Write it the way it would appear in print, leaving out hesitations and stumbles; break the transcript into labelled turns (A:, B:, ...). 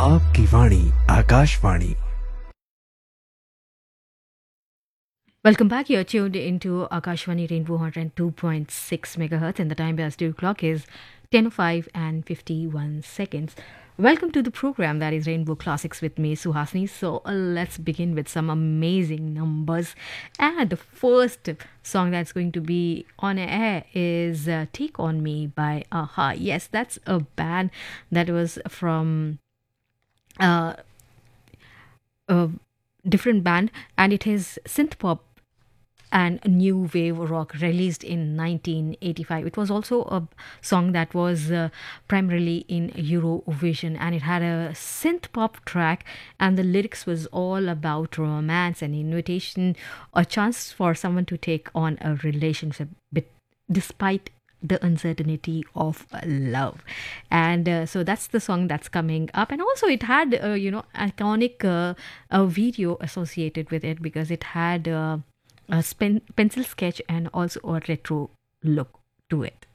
A: आपकी वाणी Akashvani.
B: Welcome back. You're tuned into Akashwani Rainbow 102.6 megahertz, and the time past 2 o'clock is 10:05 and 51 seconds. Welcome to the program that is Rainbow Classics with me, Suhasini. So let's begin with some amazing numbers. And the first song that's going to be on air is Take On Me by Aha. Yes, that's a band that was from uh, a different band, and it is synth pop and new wave rock released in 1985. It was also a song that was primarily in Eurovision, and it had a synth pop track, and the lyrics was all about romance and invitation, a chance for someone to take on a relationship despite the uncertainty of love. And so that's the song that's coming up. And also it had iconic a video associated with it, because it had a pencil sketch and also a retro look to it.